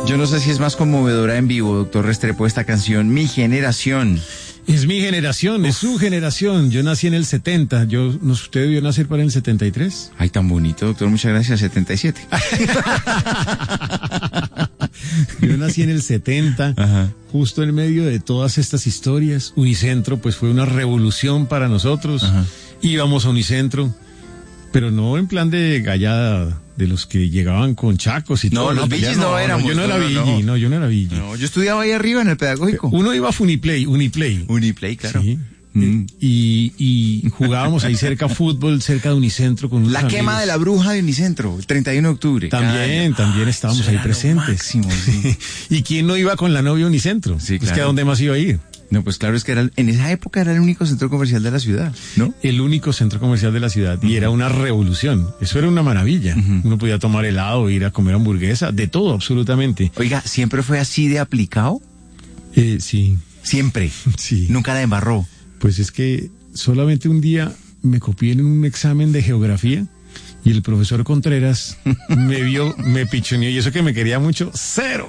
Yo no sé si es más conmovedora en vivo, doctor Restrepo, esta canción, Mi Generación. Es mi generación, es su generación. Yo nací en el 70. ¿Usted debió nacer para el 73? Ay, tan bonito, doctor. Muchas gracias. 77. Yo nací en el 70, Ajá. justo en medio de todas estas historias. Unicentro, pues fue una revolución para nosotros. Ajá. Íbamos a Unicentro, pero no en plan de gallada de los que llegaban con chacos y No, todo. los Villis no éramos. Yo no era Villi, no, yo no era Villi. No, yo estudiaba ahí arriba en el pedagógico. Uno iba a Uniplay. Uniplay, claro. Sí. Y jugábamos ahí cerca fútbol, cerca de Unicentro con unos La quema amigos. de la bruja de Unicentro, el 31 de octubre. También estábamos Eso ahí era lo presentes. máximo, sí. ¿Y quién no iba con la novia a Unicentro? Sí, Es que claro. ¿a dónde más iba a ir? No, pues claro, es que en esa época era el único centro comercial de la ciudad, ¿no? El único centro comercial de la ciudad. Y era una revolución. Eso era una maravilla. Uno podía tomar helado, ir a comer hamburguesa, de todo, absolutamente. Oiga, ¿siempre fue así de aplicado? Sí. Siempre. Sí. Nunca la embarró. Pues es que solamente un día me copié en un examen de geografía y el profesor Contreras me vio, me pichoneó, y eso que me quería mucho, cero.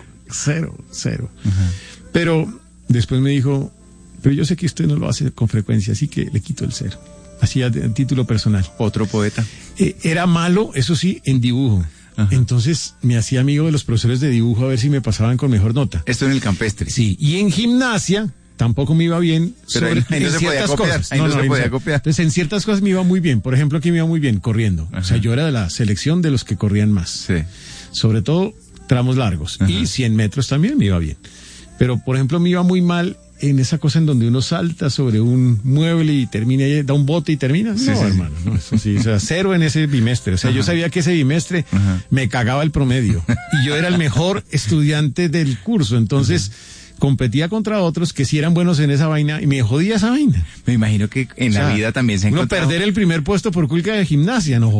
Pero después me dijo, pero yo sé que usted no lo hace con frecuencia, así que le quito el 0. Así a título personal. Otro poeta. Era malo, eso sí, en dibujo. Ajá. Entonces me hacía amigo de los profesores de dibujo a ver si me pasaban con mejor nota. Esto en el campestre. Sí, y en gimnasia tampoco me iba bien. Pero ahí no se podía copiar, ahí no se podía copiar. Entonces en ciertas cosas me iba muy bien. Por ejemplo, aquí me iba muy bien corriendo. Ajá. O sea, yo era de la selección de los que corrían más. Sí. Sobre todo tramos largos. Ajá. Y 100 metros también me iba bien. Pero, por ejemplo, me iba muy mal en esa cosa en donde uno salta sobre un mueble y termina, da un bote y termina. Sí, No, sí. hermano, no, eso sí, o sea, 0 en ese bimestre. O sea, Ajá. yo sabía que ese bimestre Ajá. me cagaba el promedio. Y yo era el mejor estudiante del curso. Entonces, competía contra otros que sí eran buenos en esa vaina y me jodía esa vaina. Me imagino que en O sea, la vida también se uno encontraba. perder el primer puesto por culpa de gimnasia, no